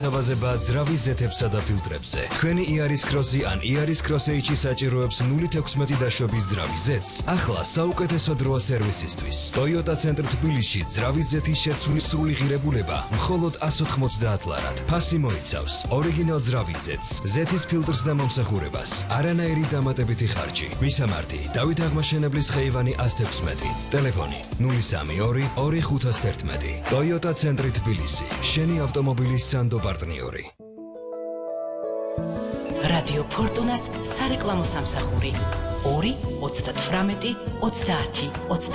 Აბაზება ძრავის ზეთებსა და ფილტრებზე. თქვენი იარის კროსი ან იარის კროსეიჩი საჭიროებს 0.16 დაშვების ძრავის ზეთს. ახლა საუკეთესო დროა სერვისისთვის. Toyota ცენტრ თბილისში ძრავის ზეთის შეცვლის სრული ღირებულება მხოლოდ 190 ლარად. ფასი მოიცავს ორიგინალ ძრავის ზეთს, ზეთის ფილტრს და მომსახურებას, არანაირი დამატებითი ხარჯი. მისამართი: დავით აღმაშენებლის ხეივანი 116. ტელეფონი 032 2511. Toyota ცენტრი თბილისი. შენი ავტომობილის სანდო პარტნიორი. რადიო ფორტუნას სარეკლამო სამსახური 2 38 30 30